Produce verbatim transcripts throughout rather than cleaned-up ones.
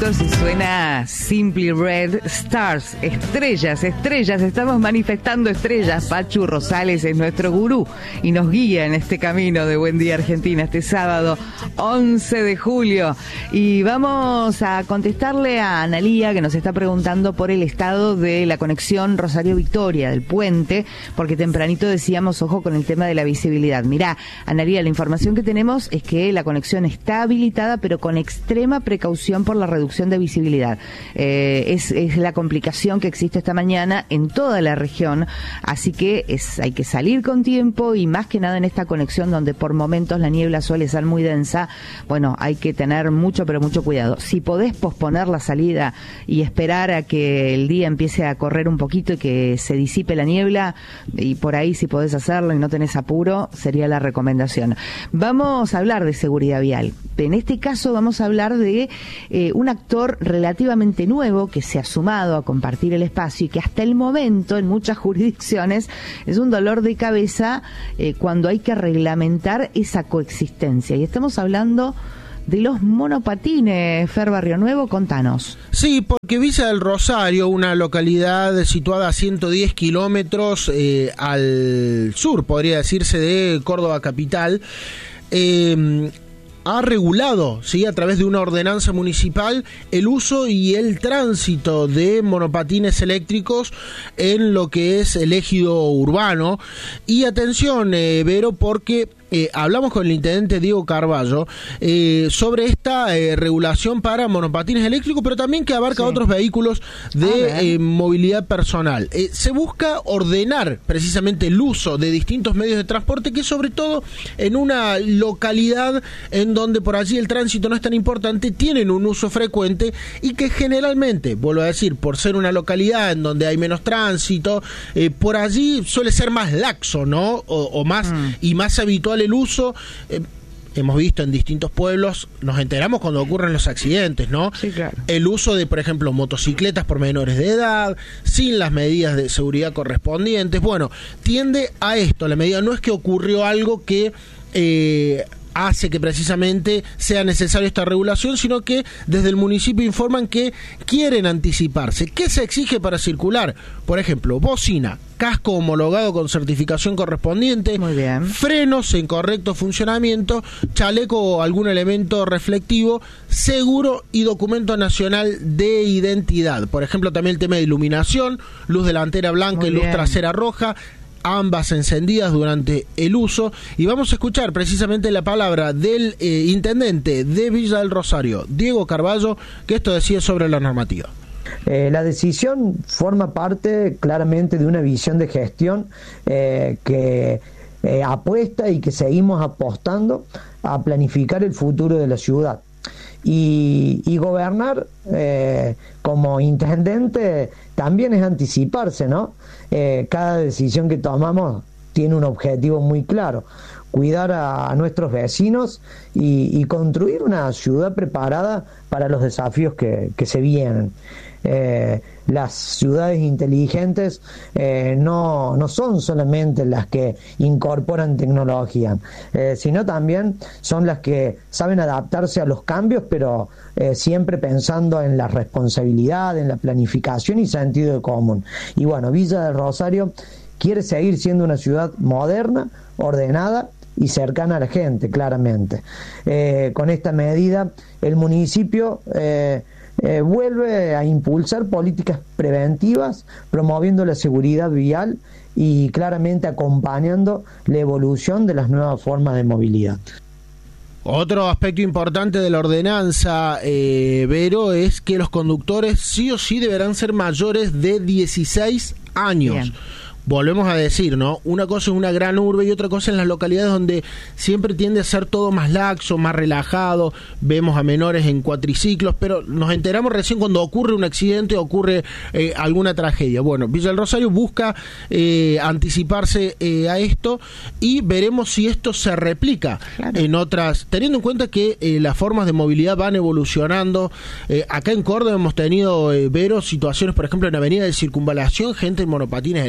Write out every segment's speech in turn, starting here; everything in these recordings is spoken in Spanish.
minutos y suena Simply Red Stars. Estrellas, estrellas, estamos manifestando estrellas. Pachu Rosales es nuestro gurú y nos guía en este camino de Buen Día Argentina este sábado once de julio. Y vamos a contestarle a Analía, que nos está preguntando por el estado de la conexión Rosario-Victoria, del puente, porque tempranito decíamos, ojo con el tema de la visibilidad. Mirá, Analía, la información que tenemos es que la conexión está habilitada, pero con extrema precaución por la reducción de visibilidad. Eh, es, es la complicación que existe esta mañana en toda la región, así que es, hay que salir con tiempo y más que nada en esta conexión donde por momentos la niebla suele ser muy densa. Bueno, hay que tener mucho, pero mucho cuidado. Si podés posponer la salida y esperar a que el día empiece a correr un poquito y que se disipe la niebla, y por ahí si podés hacerlo y no tenés apuro, sería la recomendación. Vamos a hablar de seguridad vial. En este caso vamos a hablar de eh, un actor relativamente nuevo que se ha sumado a compartir el espacio y que hasta el momento en muchas jurisdicciones es un dolor de cabeza eh, cuando hay que reglamentar esa coexistencia. Y estamos hablando de los monopatines. Fer Barrio Nuevo, contanos. Sí, porque Villa del Rosario, una localidad situada a ciento diez kilómetros eh, al sur, podría decirse, de Córdoba capital, eh, ha regulado, ¿sí?, a través de una ordenanza municipal el uso y el tránsito de monopatines eléctricos en lo que es el ejido urbano. Y atención, eh, Vero, porque Eh, hablamos con el intendente Diego Carballo eh, sobre esta eh, regulación para monopatines eléctricos, pero también que abarca sí. otros vehículos de eh, movilidad personal. Eh, se busca ordenar precisamente el uso de distintos medios de transporte, que sobre todo en una localidad en donde por allí el tránsito no es tan importante, tienen un uso frecuente y que generalmente, vuelvo a decir, por ser una localidad en donde hay menos tránsito, eh, por allí suele ser más laxo, ¿no? O, o más mm. y más habitual el uso. eh, hemos visto en distintos pueblos, nos enteramos cuando ocurren los accidentes, ¿no? Sí, claro. El uso de, por ejemplo, motocicletas por menores de edad, sin las medidas de seguridad correspondientes. Bueno, tiende a esto, la medida no es que ocurrió algo que eh, hace que precisamente sea necesaria esta regulación, sino que desde el municipio informan que quieren anticiparse. ¿Qué se exige para circular? Por ejemplo, bocina, casco homologado con certificación correspondiente, muy bien, frenos en correcto funcionamiento, chaleco o algún elemento reflectivo, seguro y documento nacional de identidad. Por ejemplo, también el tema de iluminación, luz delantera blanca muy y luz bien. trasera roja, ambas encendidas durante el uso. Y vamos a escuchar precisamente la palabra del eh, intendente de Villa del Rosario, Diego Carballo, que esto decía sobre la normativa. Eh, la decisión forma parte claramente de una visión de gestión eh, que eh, apuesta y que seguimos apostando a planificar el futuro de la ciudad. Y, y gobernar eh, como intendente también es anticiparse, ¿no? Eh, cada decisión que tomamos tiene un objetivo muy claro: cuidar a, a nuestros vecinos y, y construir una ciudad preparada para los desafíos que, que se vienen. Eh, las ciudades inteligentes eh, no, no son solamente las que incorporan tecnología, eh, sino también son las que saben adaptarse a los cambios, pero eh, siempre pensando en la responsabilidad, en la planificación y sentido de común. Y bueno, Villa del Rosario quiere seguir siendo una ciudad moderna, ordenada y cercana a la gente, claramente. Eh, con esta medida, el municipio eh, Eh, vuelve a impulsar políticas preventivas, promoviendo la seguridad vial y claramente acompañando la evolución de las nuevas formas de movilidad. Otro aspecto importante de la ordenanza, eh, Vero, es que los conductores sí o sí deberán ser mayores de dieciséis años. Bien. Volvemos a decir, ¿no? Una cosa es una gran urbe y otra cosa en las localidades donde siempre tiende a ser todo más laxo, más relajado. Vemos a menores en cuatriciclos, pero nos enteramos recién cuando ocurre un accidente o ocurre eh, alguna tragedia. Bueno, Villa del Rosario busca eh, anticiparse eh, a esto y veremos si esto se replica claro. en otras, teniendo en cuenta que eh, las formas de movilidad van evolucionando. Eh, acá en Córdoba hemos tenido, eh, Vero, situaciones, por ejemplo, en Avenida de Circunvalación, gente en monopatines eléctricos. Sí.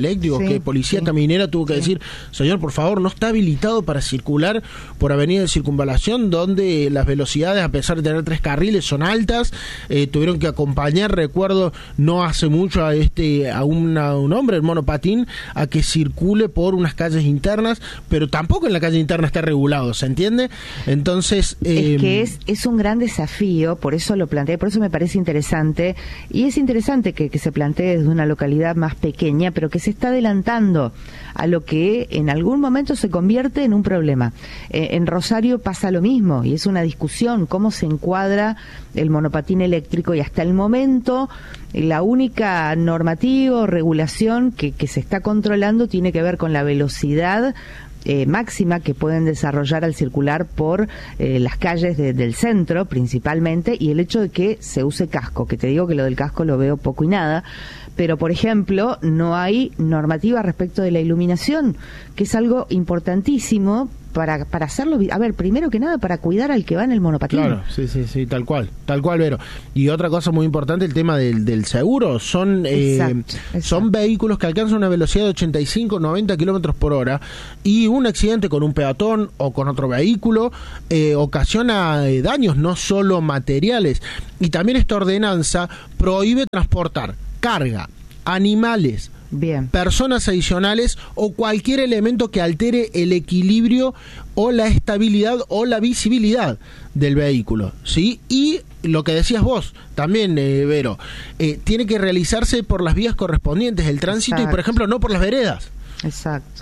sí, que Policía sí. Caminera tuvo que sí. decir, señor, por favor, no está habilitado para circular por Avenida de Circunvalación, donde las velocidades, a pesar de tener tres carriles, son altas. Eh, tuvieron que acompañar, recuerdo, no hace mucho a este a una, un hombre, el monopatín, a que circule por unas calles internas, pero tampoco en la calle interna está regulado, ¿se entiende? Entonces... Eh, es que es, es un gran desafío, por eso lo planteé, por eso me parece interesante, y es interesante que, que se plantee desde una localidad más pequeña, pero que se está adelantando a lo que en algún momento se convierte en un problema. Eh, en Rosario pasa lo mismo, y es una discusión, cómo se encuadra el monopatín eléctrico, y hasta el momento la única normativa o regulación que, que se está controlando tiene que ver con la velocidad Eh, máxima que pueden desarrollar al circular por eh, las calles de, del centro principalmente, y el hecho de que se use casco, que te digo que lo del casco lo veo poco y nada, pero por ejemplo no hay normativa respecto de la iluminación, que es algo importantísimo para para hacerlo, a ver, primero que nada para cuidar al que va en el monopatín. Claro, sí, sí, sí, tal cual, tal cual, Vero. Y otra cosa muy importante, el tema del, del seguro, son eh, exacto, exacto. son vehículos que alcanzan una velocidad de ochenta y cinco, noventa kilómetros por hora, y un accidente con un peatón o con otro vehículo eh, ocasiona eh, daños no solo materiales, y también esta ordenanza prohíbe transportar carga, animales, bien, personas adicionales o cualquier elemento que altere el equilibrio o la estabilidad o la visibilidad del vehículo, ¿sí? Y lo que decías vos también, eh, Vero, eh, tiene que realizarse por las vías correspondientes, el tránsito, exacto, y por ejemplo no por las veredas. Exacto.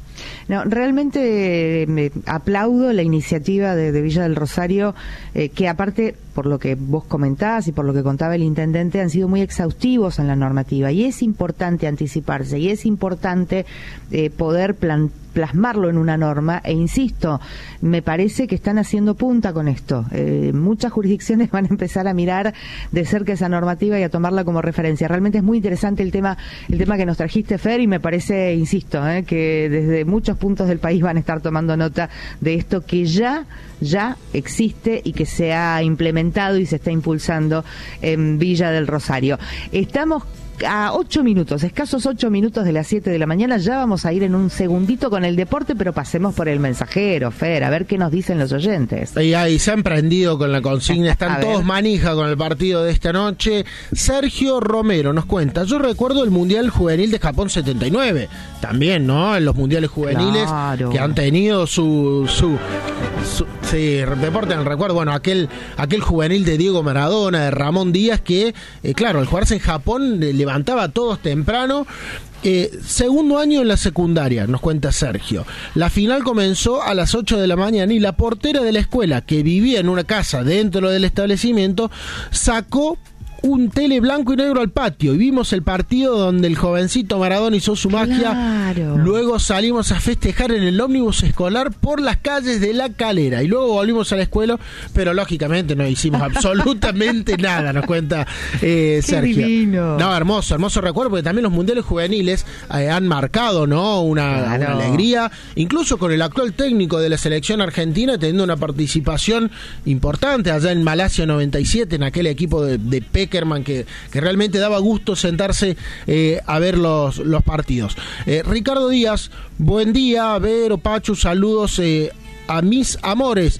No, realmente eh, me aplaudo la iniciativa de, de Villa del Rosario, eh, que aparte, por lo que vos comentás y por lo que contaba el intendente, han sido muy exhaustivos en la normativa, y es importante anticiparse, y es importante eh, poder plantear plasmarlo en una norma, e insisto, me parece que están haciendo punta con esto. Eh, muchas jurisdicciones van a empezar a mirar de cerca esa normativa y a tomarla como referencia. Realmente es muy interesante el tema, el tema que nos trajiste, Fer, y me parece, insisto, eh, que desde muchos puntos del país van a estar tomando nota de esto que ya, ya existe y que se ha implementado y se está impulsando en Villa del Rosario. Estamos a ocho minutos, escasos ocho minutos de las siete de la mañana. Ya vamos a ir en un segundito con el deporte, pero pasemos por el mensajero, Fer, a ver qué nos dicen los oyentes. Y ahí se han prendido con la consigna, están todos manija con el partido de esta noche. Sergio Romero nos cuenta, yo recuerdo el Mundial Juvenil de Japón setenta y nueve, también, ¿no? En los mundiales juveniles, claro, que han tenido su... su, su sí, deporte en el recuerdo, bueno, aquel aquel juvenil de Diego Maradona, de Ramón Díaz, que, eh, claro, al jugarse en Japón levantaba a todos temprano. Eh, segundo año en la secundaria, nos cuenta Sergio. La final comenzó a las ocho de la mañana y la portera de la escuela, que vivía en una casa dentro del establecimiento, sacó un tele blanco y negro al patio y vimos el partido donde el jovencito Maradona hizo su magia. Claro. Luego salimos a festejar en el ómnibus escolar por las calles de La Calera y luego volvimos a la escuela, pero lógicamente no hicimos absolutamente nada, nos cuenta eh, Sergio. Qué divino. No, hermoso, hermoso recuerdo, porque también los mundiales juveniles eh, han marcado, ¿no? Una, claro, una alegría, incluso con el actual técnico de la selección argentina teniendo una participación importante allá en Malasia noventa y siete, en aquel equipo de, de Peckerman que, que realmente daba gusto sentarse eh, a ver los, los partidos. Eh, Ricardo Díaz, buen día, Vero, Pachu, saludos eh, a mis amores,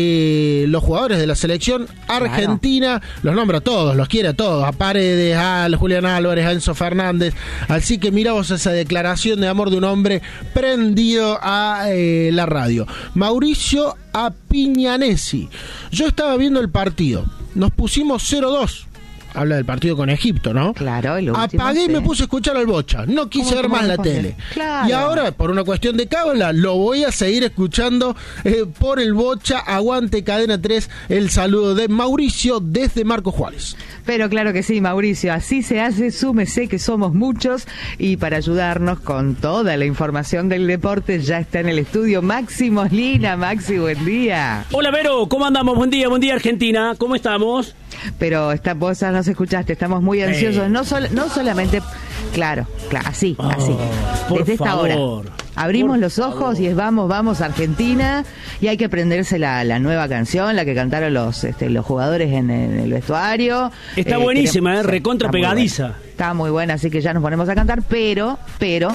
eh, los jugadores de la selección argentina, claro, los nombra a todos, los quiere a todos, a Paredes, a Julián Álvarez, a Enzo Fernández, así que mira vos esa declaración de amor de un hombre prendido a eh, la radio. Mauricio Apiñanesi, yo estaba viendo el partido, nos pusimos cero dos. Habla del partido con Egipto, ¿no? Claro. Y lo apagué último, y me puse a escuchar al Bocha. No quise ver más la tele. Claro. Y ahora, por una cuestión de cábala, lo voy a seguir escuchando eh, por el Bocha. Aguante Cadena tres. El saludo de Mauricio desde Marcos Juárez. Pero claro que sí, Mauricio. Así se hace. Súmese que somos muchos. Y para ayudarnos con toda la información del deporte, ya está en el estudio Máximo Lina. Maxi, buen día. Hola, Vero. ¿Cómo andamos? Buen día, buen día, Argentina. ¿Cómo estamos? Pero esta, vos ya nos escuchaste, estamos muy ansiosos, eh. no sol, no solamente, claro, claro, así, oh, así, desde esta hora. Abrimos los ojos y es vamos, vamos Argentina, y hay que aprenderse la, la nueva canción, la que cantaron los este, los jugadores en, en el vestuario. Está eh, buenísima, queremos, eh, recontra pegadiza. Está muy buena, así que ya nos ponemos a cantar, pero, pero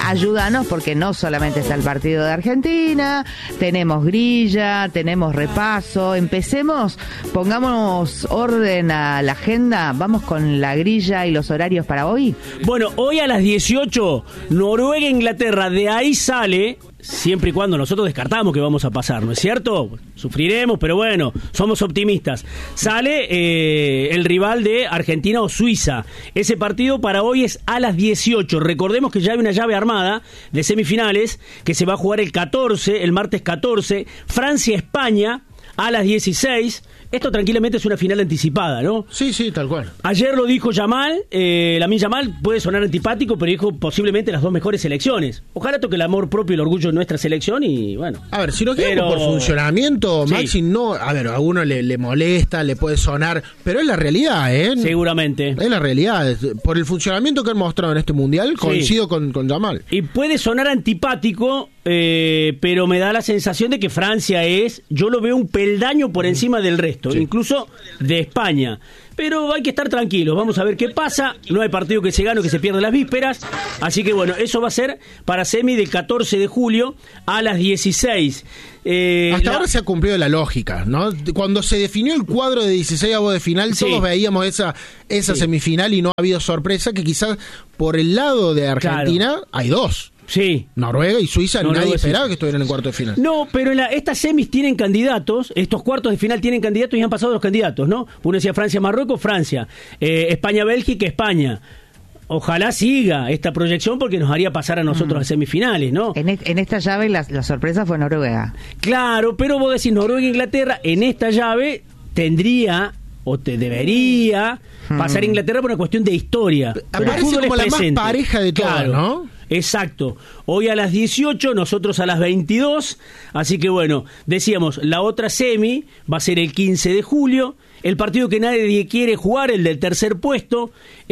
ayúdanos porque no solamente está el partido de Argentina, tenemos grilla, tenemos repaso. Empecemos, pongamos orden a la agenda, vamos con la grilla y los horarios para hoy. Bueno, hoy a las dieciocho, Noruega, Inglaterra, de ahí sale, siempre y cuando nosotros descartamos que vamos a pasar, ¿no es cierto? Sufriremos, pero bueno, somos optimistas. Sale eh, el rival de Argentina o Suiza. Ese partido para hoy es a las dieciocho. Recordemos que ya hay una llave armada de semifinales que se va a jugar el catorce, el martes catorce, Francia-España a las dieciséis. Esto tranquilamente es una final anticipada, ¿no? Sí, sí, tal cual. Ayer lo dijo Yamal, eh, Lamine Yamal puede sonar antipático, pero dijo posiblemente las dos mejores selecciones. Ojalá toque el amor propio y el orgullo de nuestra selección y bueno. A ver, si nos quedamos pero... por funcionamiento, sí. Maxi, no, a ver, a uno le, le molesta, le puede sonar, pero es la realidad, ¿eh? Seguramente. Es la realidad. Por el funcionamiento que han mostrado en este mundial, coincido sí. con, con Yamal. Y puede sonar antipático, eh, pero me da la sensación de que Francia es, yo lo veo un peldaño por encima del resto, sí. incluso de España. Pero hay que estar tranquilos, vamos a ver qué pasa. No hay partido que se gane o que se pierda las vísperas. Así que bueno, eso va a ser para semi del catorce de julio a las dieciséis. Eh, Hasta la... ahora se ha cumplido la lógica, ¿no? Cuando se definió el cuadro de dieciseisavos de final, sí. todos veíamos esa, esa sí. semifinal y no ha habido sorpresa, que quizás por el lado de Argentina claro. hay dos. Sí. Noruega y Suiza, Noruega nadie esperaba sí. que estuvieran en cuarto de final. No, pero en la, estas semis tienen candidatos, estos cuartos de final tienen candidatos y han pasado los candidatos, ¿no? Uno decía Francia-Marruecos, Francia, eh, España-Bélgica, España. Ojalá siga esta proyección porque nos haría pasar a nosotros mm. a semifinales, ¿no? En, e- en esta llave la, la sorpresa fue Noruega. Claro, pero vos decís Noruega-Inglaterra, en esta llave tendría o te debería mm. pasar a Inglaterra por una cuestión de historia. Aparece como la más pareja de todas, claro. ¿no? Exacto. Hoy a las dieciocho, nosotros a las veintidós. Así que bueno, decíamos, la otra semi va a ser el quince de julio. El partido que nadie quiere jugar, el del tercer puesto,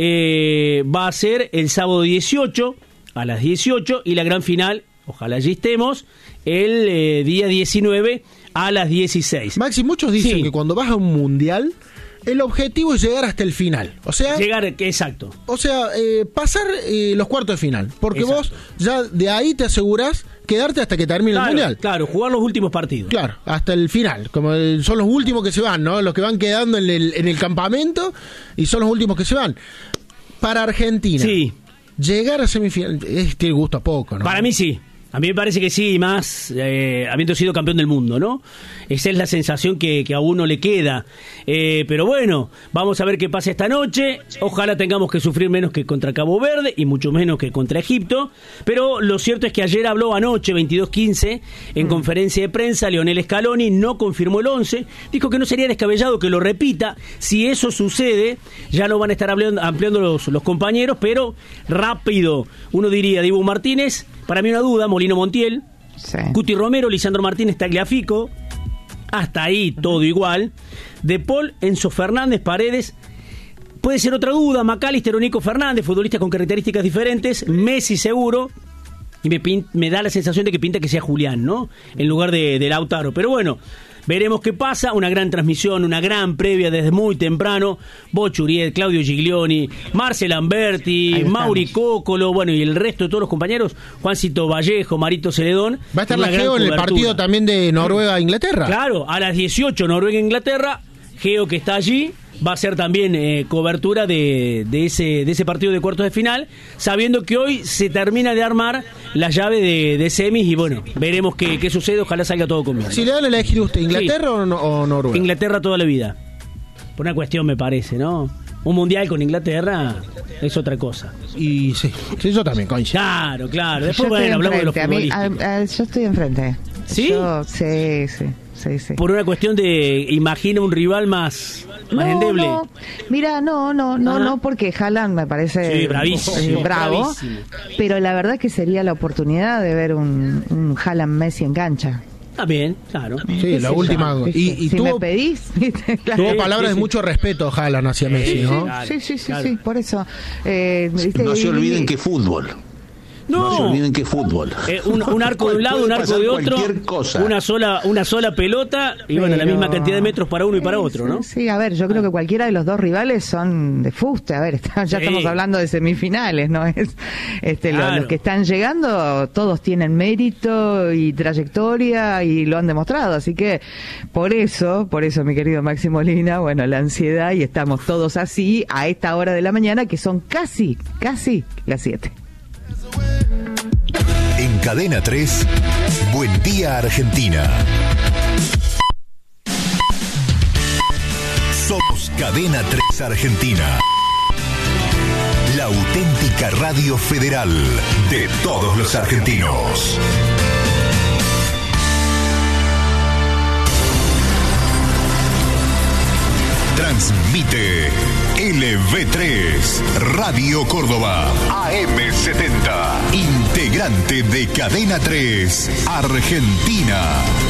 eh, va a ser el sábado dieciocho a las dieciocho. Y la gran final, ojalá allí estemos, el eh, día diecinueve a las dieciséis. Maxi, muchos dicen sí. que cuando vas a un mundial, el objetivo es llegar hasta el final. O sea, llegar, exacto. O sea, eh, pasar eh, los cuartos de final. Porque exacto. vos ya de ahí te asegurás quedarte hasta que termine claro, el mundial. Claro, jugar los últimos partidos. Claro, hasta el final. Como el, son los últimos que se van, ¿no? Los que van quedando en el, en el campamento y son los últimos que se van. Para Argentina, sí. llegar a semifinal es, tiene gusto a poco, ¿no? Para mí sí. A mí me parece que sí, más eh, habiendo sido campeón del mundo, ¿no? Esa es la sensación que, que a uno le queda. Eh, pero bueno, vamos a ver qué pasa esta noche. Ojalá tengamos que sufrir menos que contra Cabo Verde y mucho menos que contra Egipto. Pero lo cierto es que ayer habló anoche, veintidós quince, en mm. conferencia de prensa, Lionel Scaloni no confirmó el once. Dijo que no sería descabellado que lo repita. Si eso sucede, ya lo van a estar ampliando, ampliando los, los compañeros, pero rápido. Uno diría, Dibu Martínez, para mí una duda, Molino Montiel, sí. Cuti Romero, Lisandro Martínez, Tagliafico, hasta ahí todo igual. De Paul, Enzo Fernández, Paredes, puede ser otra duda, McAllister o Nico Fernández, futbolistas con características diferentes, Messi seguro, y me, pin- me da la sensación de que pinta que sea Julián, ¿no? En lugar de, de Lautaro, pero bueno, veremos qué pasa. Una gran transmisión, una gran previa desde muy temprano. Bocho Uriel, Claudio Giglioni, Marcel Lamberti, Mauri Cócolo, bueno, y el resto de todos los compañeros, Juancito Vallejo, Marito Celedón. Va a estar la Geo en el partido también de Noruega-Inglaterra. Claro, a las dieciocho Noruega-Inglaterra. Geo, que está allí, va a ser también eh, cobertura de, de ese de ese partido de cuartos de final, sabiendo que hoy se termina de armar la llave de, de semis y bueno, veremos qué, qué sucede, ojalá salga todo con bien. Si le dan a elegir usted, ¿Inglaterra sí. o, no, o Noruega? Inglaterra toda la vida, por una cuestión me parece, ¿no? Un mundial con Inglaterra es otra cosa. Y sí, sí yo también coincido. Claro, claro, después bueno, hablamos de los futbolistas. A mí, a, a, yo estoy enfrente. ¿Sí? Yo, sí, sí. Sí, sí. Por una cuestión de, imagina un rival más, más no, endeble. No. Mira, no, no, no, ah. no, porque Haaland me parece sí, bravísimo, eh, bravo, bravísimo. Pero la verdad que sería la oportunidad de ver un, un Haaland Messi en cancha. Está bien, claro. Sí, la última. Y, y si tuvo, me pedís, claro. Tuvo palabras sí, sí. de mucho respeto Haaland hacia Messi, ¿no? Sí, sí, sí, claro. sí, por eso. Eh, no se olviden que fútbol. No, no se olviden que es fútbol. Eh, un, un arco de un lado, un arco de otro, cosa. una sola una sola pelota y bueno, Pero... la misma cantidad de metros para uno y para otro, ¿no? Sí, a ver, yo creo que cualquiera de los dos rivales son de fuste. A ver, está, ya sí. estamos hablando de semifinales, ¿no? Es, este, claro. lo, los que están llegando, todos tienen mérito y trayectoria y lo han demostrado. Así que por eso, por eso, mi querido Maxi Molina, bueno, la ansiedad y estamos todos así a esta hora de la mañana que son casi, casi las siete. En Cadena tres, Buen Día Argentina. Somos Cadena tres Argentina. La auténtica radio federal de todos los argentinos. Transmite L V tres, Radio Córdoba, A M setenta, integrante de Cadena tres, Argentina.